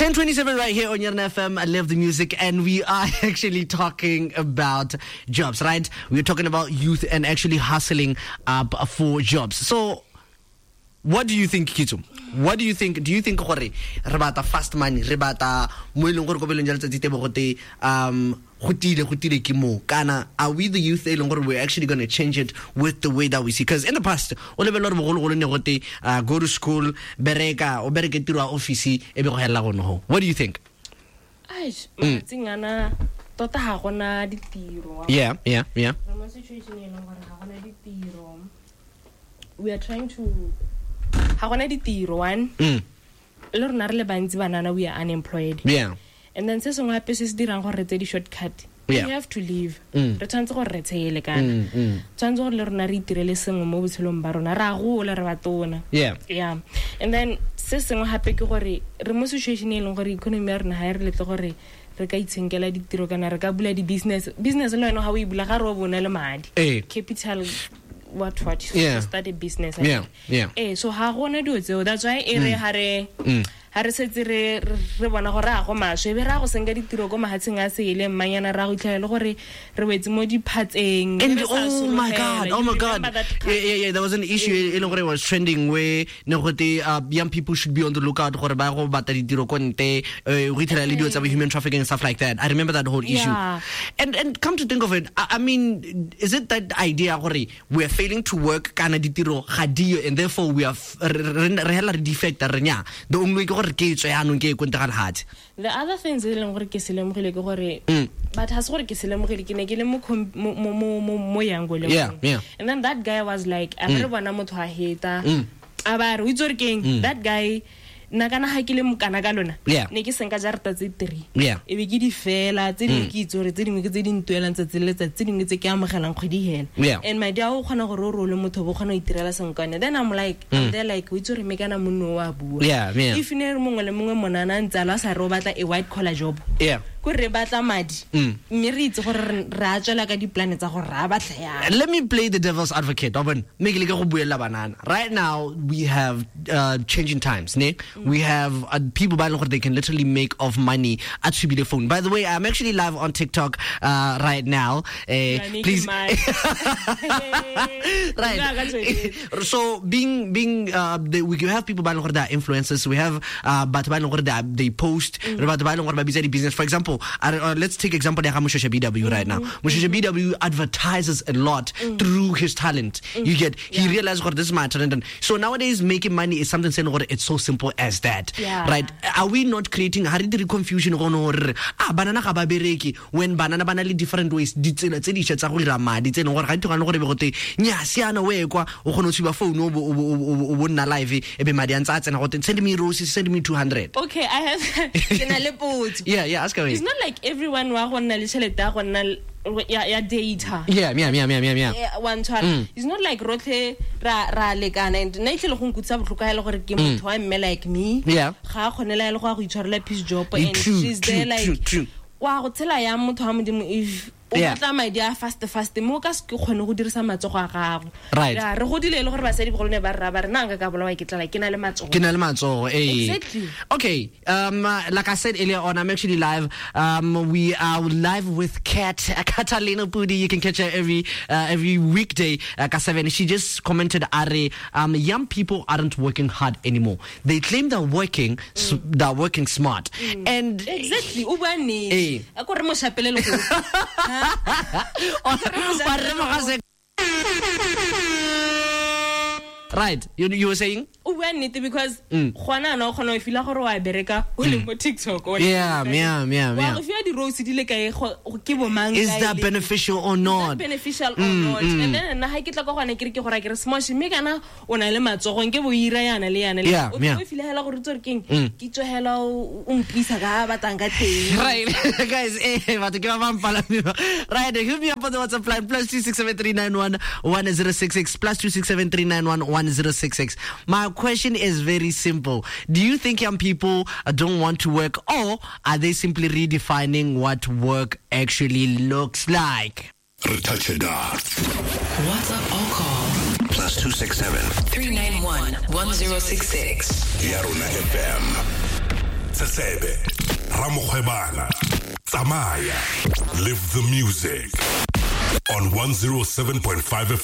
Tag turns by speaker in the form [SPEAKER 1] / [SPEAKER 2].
[SPEAKER 1] 10:27 right here on Yarna FM. I love the music, and we are actually talking about jobs, right? We're talking about youth and actually hustling up for jobs. So, what do you think, Kitso? What do you think? Do you think gore re bata fast money, re bata mo ileng gore go beleng jalo tsa tebo gote gotile ke mo kana are we the youth eleng gore we're actually going to change it with the way that we see? Because in the past o lebelo re bogolo ne gote go to school bereka o bereke tiro a office e be go hella gono ho. What do you think?
[SPEAKER 2] Tsingana tota ha gona ditiro.
[SPEAKER 1] Yeah.
[SPEAKER 2] Re situation e leng gore ha gona ditiro. We are trying to ha gona ditiro one. Le rona re le bantsi banana we are unemployed.
[SPEAKER 1] Yeah.
[SPEAKER 2] And then se sengwe hape se dirang gore re tse di shortcut.
[SPEAKER 1] Yeah.
[SPEAKER 2] We have to leave. Re tshwantse gore re tshele kana. Tshwantse gore le rona re itirele sengwe mo botshelong ba rona ra gola re batona.
[SPEAKER 1] Yeah.
[SPEAKER 2] And then se sengwe hape ke gore re mo situation e leng gore economy ya rona ha re letle gore re ka itshenkela ditiro kana re ka bula di business le wena ha o e bula ga re o bona le madi. Capital what start a business. So ha gona dio tseo, that's why e re ha re setse re bona gore a go maswe be ra go senga ditiro go mahatseng a seele mmanyana ra go itlhaela gore re wetse mo diphatseng.
[SPEAKER 1] And oh my god yeah there was an issue e leng gore was trending where ne gote young people should be on the lookout gore ba go bata ditiro konte go itlhaela le dio tsa human trafficking and stuff like that. I remember that whole issue. And come to think of it, I mean, is it that idea gore we are failing to work kana ditiro ga dio and therefore we are re hela re defect re nya the only the
[SPEAKER 2] other things e leng gore ke selemogile ke gore but has gore ke selemogile ke ne ke le mo yangole. And then that guy was like a re bona motho a heta a ba re itse re that guy na kana ha ke le mokana ka lona ne ke senka jarata tse 3 e be ke di fela tse dingwe ke itse re tse dingwe ke tse di ntuelang tse dingwe tse ke amogelang kgwedi hela and my dear o khona gore o role motho bo khona o itirela senkane. Then I'm there like we itse re mekana monno wa bua if ne re mongwe le mongwe monana ntsala sa re batla a white collar job go re batla madi mme re itse gore re a tswela ka di plan tsa gore ra batla ya.
[SPEAKER 1] Let me play the devil's advocate. Make le go buela banana. Right now we have changing times, ne? We have people buying they can literally make off money at the phone. By the way, I'm actually live on TikTok right now. Please. Right. So being we have people buying that influencers. We have but they post business. For example, let's take example of Mushasha BW right now. Mushasha BW advertises a lot through his talent. You get he realized this is my talent. And so nowadays making money is something saying it's so simple as that. Right? Are we not creating confusion banana ga ba bereki when banana banally different ways ditsela tse di tsa go ira madi tse no gore ga ntse gore be gote nya siana we kwa o gone o tshiba phone o bonna live e be madi a ntsa tsena gote send me roses, send me 200.
[SPEAKER 2] Okay, I have
[SPEAKER 1] yeah ask away.
[SPEAKER 2] It's not like everyone wa gonna le tšhelete a gonna ya data. One child. It's not like rotle ra lekana and na itlele go nkutsa botlhoka hele gore ke motho wa mme like me. Ga khonela ile go itshwarela peace job and she's there like wa go tshela ya motho wa modimo if o tla madi a fast mo ka se khone go dirisa matsogo a gago.
[SPEAKER 1] Right.
[SPEAKER 2] Re go dile le gore ba sedi bogolone ba re nanga ka bolawa ke tla ke na le matsogo. Exactly.
[SPEAKER 1] Okay, like I said earlier on, I'm actually live. We are live with Catalina Pudi. You can catch her every weekday at 7. She just commented young people aren't working hard anymore. They claim they're working smart. And
[SPEAKER 2] exactly ubani akore mo shapelelo go
[SPEAKER 1] right, you were saying
[SPEAKER 2] because khona no khona feel gore wa bereka o le mo TikTok or
[SPEAKER 1] yeah
[SPEAKER 2] wa go fia di rose di le kae ke bo mang
[SPEAKER 1] is that beneficial or not
[SPEAKER 2] and then na ha ke tla go gona ke gore ke re smash me kana o na le matsogo ke bo ira yana le yana o feel hela gore tsore ke tsohela o mpisa ga batanga teng. Right
[SPEAKER 1] guys but ke ba mpala right hit me up on the WhatsApp line +26739111066 +26739111066. My question is very simple. Do you think young people don't want to work, or are they simply redefining what work actually looks like?
[SPEAKER 3] WhatsApp or call +267 391 1066. Yaruna FM. Tsesebe, Ramokgwebana, Tsamaya. Live the music on 107.5 FM.